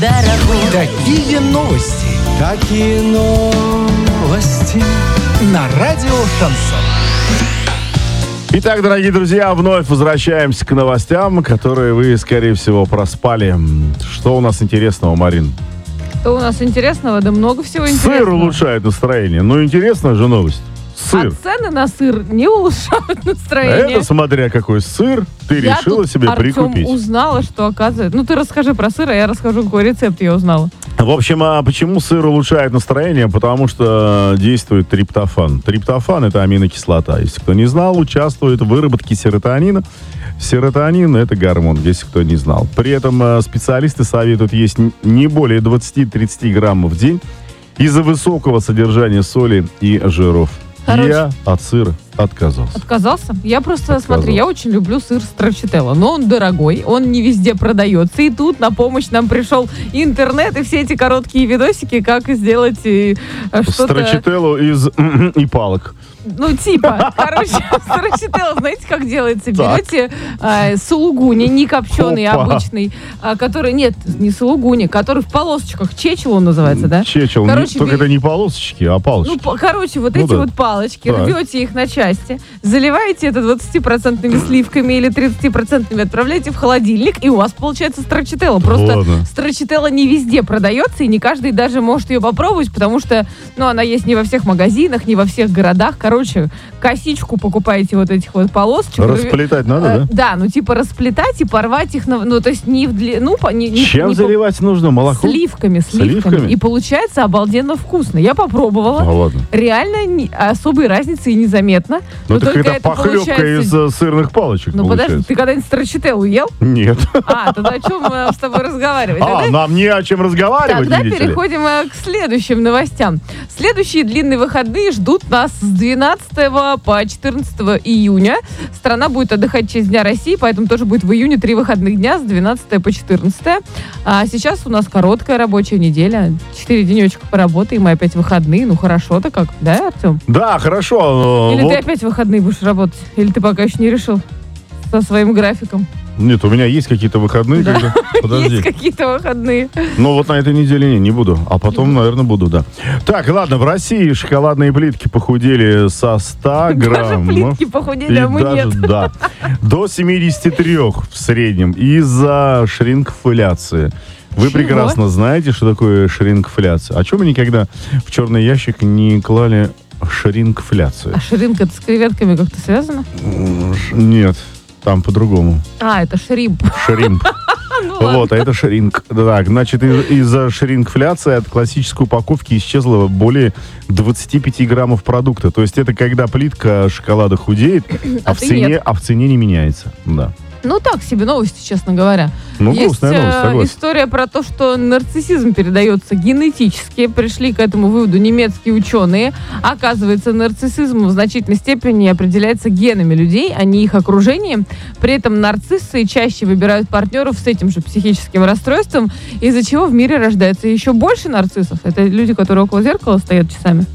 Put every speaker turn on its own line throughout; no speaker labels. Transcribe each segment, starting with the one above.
дорогой.
Такие новости.
Такие новости.
На радио «Шансон».
Итак, дорогие друзья, вновь возвращаемся к новостям, которые вы, скорее всего, проспали. Что у нас интересного, Марин?
Что у нас интересного? Да много всего интересного.
Сыр улучшает настроение. Ну, интересная же новость. Сыр.
А цены на сыр не улучшают настроение.
Это смотря какой сыр ты решила себе прикупить.
Я узнала, что оказывается... Ну, ты расскажи про сыр, а я расскажу, какой рецепт я узнала.
В общем, а почему сыр улучшает настроение? Потому что действует триптофан. Триптофан – это аминокислота. Если кто не знал, участвует в выработке серотонина. Серотонин – это гормон, если кто не знал. При этом специалисты советуют есть не более 20-30 граммов в день из-за высокого содержания соли и жиров. Я от сыра отказался.
Отказался? Я просто, смотри, я очень люблю сыр страчителло, но он дорогой, он не везде продается. И тут на помощь нам пришел интернет и все эти короткие видосики, как сделать что-то...
Страчителло из и палок.
Ну, типа, короче, страчителло, знаете, как делается? Берете сулугуни, не копченый, обычный, который, нет, не сулугуни, который в полосочках, чечил он называется, да?
Чечил, только это не полосочки, а палочки.
Ну, короче, вот эти вот палочки, рвете их на части, заливаете это 20% сливками или 30% отправляете в холодильник, и у вас получается страчителло. Просто страчителло не везде продается, и не каждый даже может ее попробовать, потому что, ну, она есть не во всех магазинах, не во всех городах. Короче, косичку покупаете вот этих вот полосочек.
Расплетать надо, да?
Да, ну типа расплетать и порвать их, ну то есть не в длину.
Чем заливать нужно? Молоко?
Сливками. И получается обалденно вкусно. Я попробовала.
Ладно.
Реально особой разницы и незаметно.
Ну так это похлебка из сырных палочек.
Ну подожди, ты когда-нибудь страчителлу ел?
Нет.
Тогда о чем мы с тобой разговаривать?
Нам не о чем разговаривать.
Тогда переходим к следующим новостям. Следующие длинные выходные ждут нас с 12 по 14 июня. Страна будет отдыхать в честь Дня России, поэтому тоже будет в июне 3 выходных дня с 12 по 14. А сейчас у нас короткая рабочая неделя. 4 денечка поработаем, и опять выходные. Ну, хорошо-то как, да, Артем?
Да, хорошо.
Или ты опять в выходные будешь работать? Или ты пока еще не решил со своим графиком?
Нет, у меня есть какие-то выходные.
Да, есть какие-то выходные.
Ну вот на этой неделе не буду. А потом, наверное, буду, да. Так, ладно, в России шоколадные плитки похудели со 100 граммов.
Даже плитки похудели, а мы нет.
Да, до 73 в среднем из-за шринкфляции. Вы прекрасно знаете, что такое шринкфляция. А чего мы никогда в черный ящик не клали шринкфляцию?
А шринк это с креветками как-то связано?
Нет. Там по-другому.
Это шримп.
Шримп. Вот, а это шринк. Так, значит, из-за шринкфляции от классической упаковки исчезло более 25 граммов продукта. То есть это когда плитка шоколада худеет, а в цене не меняется. Да.
Ну, так себе новости, честно говоря.
Ну,
есть
грустная новость, согласен.
История про то, что нарциссизм передается генетически. Пришли к этому выводу немецкие ученые. Оказывается, нарциссизм в значительной степени определяется генами людей, а не их окружением. При этом нарциссы чаще выбирают партнеров с этим же психическим расстройством, из-за чего в мире рождается еще больше нарциссов. Это люди, которые около зеркала стоят часами.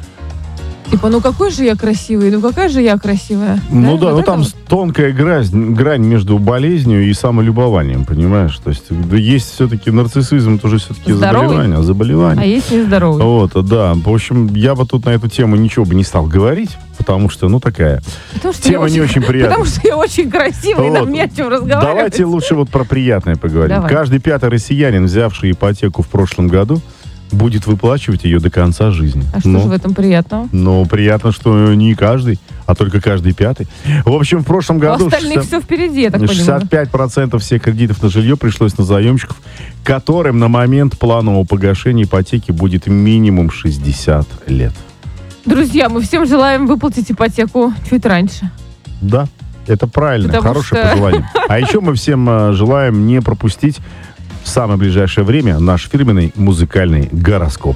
Типа, ну какой же я красивый, ну какая же я красивая.
Ну да, вот там тонкая грань между болезнью и самолюбованием, понимаешь? То есть есть все-таки нарциссизм, тоже все-таки заболевание.
А есть нездоровый.
Вот, да. В общем, я бы тут на эту тему ничего бы не стал говорить, потому что, ну, такая тема не очень приятная.
Потому что я очень красивая, и нам не о чем разговаривать.
Давайте лучше вот про приятное поговорим.
Давай.
Каждый пятый россиянин, взявший ипотеку в прошлом году, будет выплачивать ее до конца жизни.
А что же в этом приятного?
Ну, приятно, что не каждый, а только каждый пятый. В общем, в прошлом году...
У остальных все впереди, я так понимаю.
65% всех кредитов на жилье пришлось на заемщиков, которым на момент планового погашения ипотеки будет минимум 60 лет.
Друзья, мы всем желаем выплатить ипотеку чуть раньше.
Да, это правильно, хорошее пожелание. А еще мы всем желаем не пропустить в самое ближайшее время наш фирменный музыкальный гороскоп.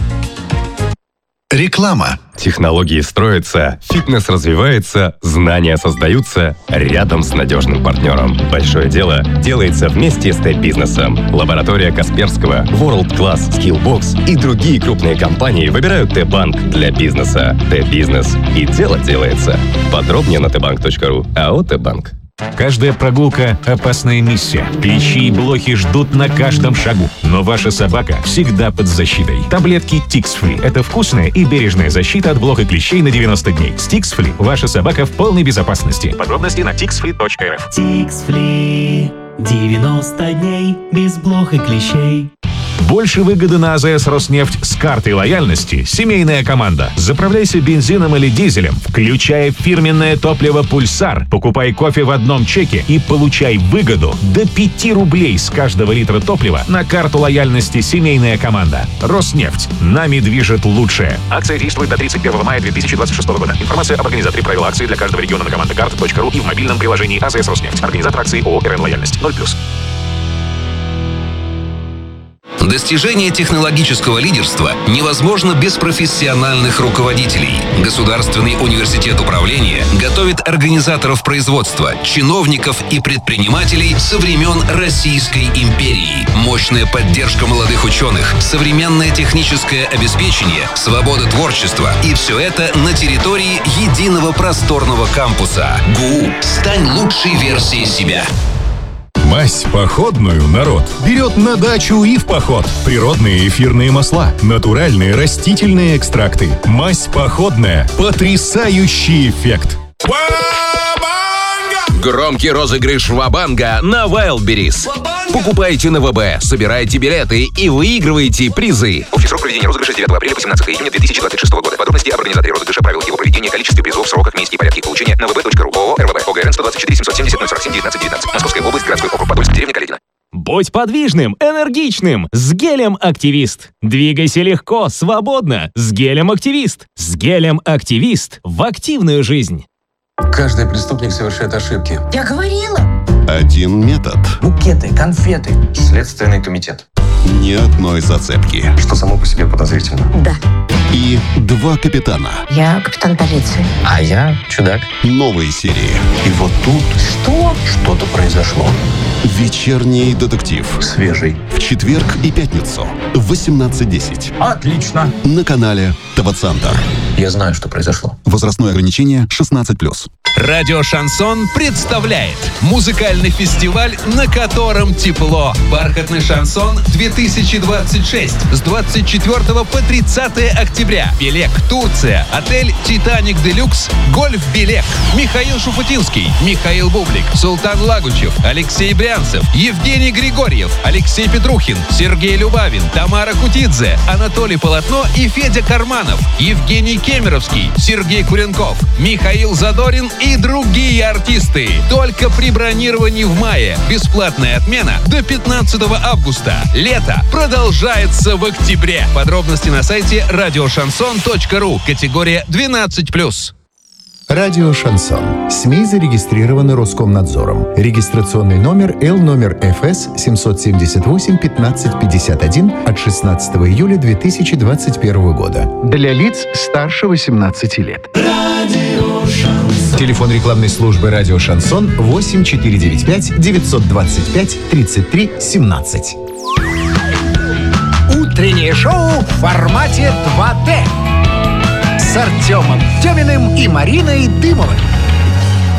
Реклама.
Технологии строятся, фитнес развивается, знания создаются рядом с надежным партнером. Большое дело делается вместе с Т-бизнесом. Лаборатория Касперского, World Class, Skillbox и другие крупные компании выбирают Т-банк для бизнеса. Т-бизнес. И дело делается. Подробнее на tbank.ru. АО Т-банк.
Каждая прогулка – опасная миссия. Клещи и блохи ждут на каждом шагу. Но ваша собака всегда под защитой. Таблетки Tix-Free – это вкусная и бережная защита от блох и клещей на 90 дней. С Tix-Free ваша собака в полной безопасности. Подробности на tixfree.rf.
Tix-Free. 90 дней без блох и клещей.
Больше выгоды на АЗС «Роснефть» с картой лояльности «Семейная команда». Заправляйся бензином или дизелем, включая фирменное топливо «Пульсар». Покупай кофе в одном чеке и получай выгоду до 5 рублей с каждого литра топлива на карту лояльности «Семейная команда». «Роснефть». Нами движет лучшее. Акция действует до 31 мая 2026 года. Информация об организаторе, правила акции для каждого региона на командакарт.ру и в мобильном приложении АЗС «Роснефть». Организатор акции ООО «РН Лояльность». 0+.
Достижение технологического лидерства невозможно без профессиональных руководителей. Государственный университет управления готовит организаторов производства, чиновников и предпринимателей со времен Российской империи. Мощная поддержка молодых ученых, современное техническое обеспечение, свобода творчества. И все это на территории единого просторного кампуса. ГУ. Стань лучшей версией себя.
Мазь походную народ берет на дачу и в поход. Природные эфирные масла, натуральные растительные экстракты. Мазь походная. Потрясающий эффект.
Громкий розыгрыш Ва-банга на Wildberries. Покупайте на ВБ, собирайте билеты и выигрывайте призы. Общий срок проведения розыгрыша с 9 апреля по 17 июня 2026 года. Подробности об организаторе розыгрыша, правилах его проведения, количестве призов, сроках, месте и порядке их получения на vb.ru. ООО «РВБ». ОГРН 124 770 047 19 19. Московская область, городской округ Подольск, деревня Каледино.
Будь подвижным, энергичным с гелем «Активист». Двигайся легко, свободно с гелем «Активист». С гелем «Активист» в активную жизнь.
Каждый преступник совершает ошибки.
Я говорила.
Один метод.
Букеты, конфеты. Следственный комитет.
Ни одной зацепки.
Что само по себе подозрительно.
Да.
И 2 капитана.
Я капитан полиции.
А я чудак.
Новые серии.
И вот тут...
Что?
Что-то произошло.
Вечерний детектив.
Свежий.
В четверг и пятницу в 18:10.
Отлично.
На канале ТВ-центр.
Я знаю, что произошло.
Возрастное ограничение 16+.
Радио «Шансон» представляет музыкальный фестиваль, на котором тепло. «Бархатный шансон 2026» с 24 по 30 октября. Белек, Турция. Отель «Титаник Делюкс». Гольф «Белек». Михаил Шуфутинский, Михаил Бублик, Султан Лагучев, Алексей Брянцев, Евгений Григорьев, Алексей Петрухин, Сергей Любавин, Тамара Кутидзе, Анатолий Полотно и Федя Карманов, Евгений Кемеровский, Сергей Куренков, Михаил Задорин и другие артисты. Только при бронировании в мае. Бесплатная отмена до 15 августа. Лето продолжается в октябре. Подробности на сайте radioshanson.ru. Категория 12+.
Радио «Шансон». СМИ зарегистрированы Роскомнадзором. Регистрационный номер Л номер ФС 778 1551 от 16 июля 2021 года. Для лиц старше 18 лет. Телефон рекламной службы «Радио Шансон» 8495 925 33 17.
Утреннее шоу в формате 2D с Артемом Деминым и Мариной Дымовой.